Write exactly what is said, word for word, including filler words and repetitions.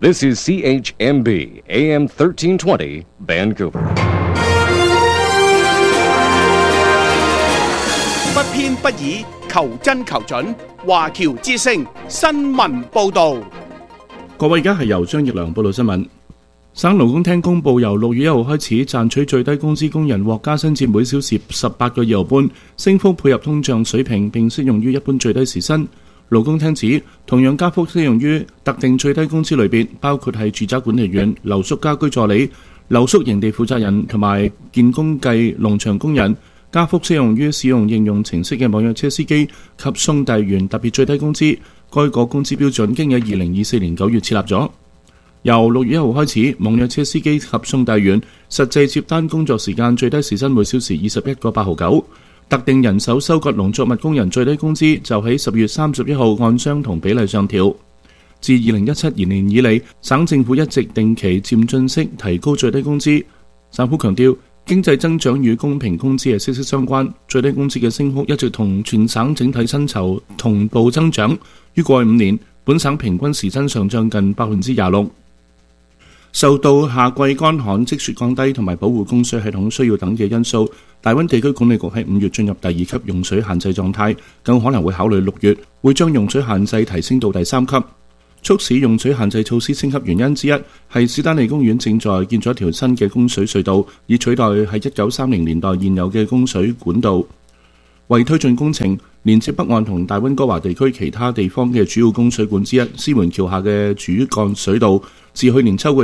This is C H M B, A M thirteen twenty, Vancouver. 不偏不倚，求真求準。華僑之聲新聞報導。 各位，而家係由張業良報道新聞。省勞工廳公佈，由六月一號開始，賺取最低工資工人獲加薪至每小時十八個二毫半，升幅配合通脹水平，並適用於一般最低時薪。勞工廳指，同樣加幅適用於特定最低工資類別，包括係住宅管理員、留宿家居助理、留宿營地負責人同埋建工計農場工人。加幅適用於使用應用程式嘅網約車司機及送遞員特別最低工資。該個工資標準經喺二零二四年九月設立咗。由六月一號開始，網約車司機及送遞員實際接單工作時間最低時薪每小時二十一個八毫九。特定人手收割農作物工人最低工資就喺十月三十一號按相同比例上調。自二零一七年以嚟，省政府一直定期漸進式提高最低工資。省府強調，經濟增長與公平工資係息息相關，最低工資嘅升幅一直同全省整體薪酬同步增長。於過去五年，本省平均時薪上漲近百分之廿六。受到夏季乾旱、積雪降低同埋保護供水系統需要等嘅因素，大溫地區管理局喺五月進入第二級用水限制狀態，更可能會考慮六月會將用水限制提升到第三級。促使用水限制措施升級原因之一係史丹利公園正在建咗一條新嘅供水隧道，以取代喺一九三零年代現有嘅供水管道。為推進工程，連接北岸同大溫哥華地區其他地方嘅主要供水管之一，獅門橋下嘅主幹水道，自去年秋季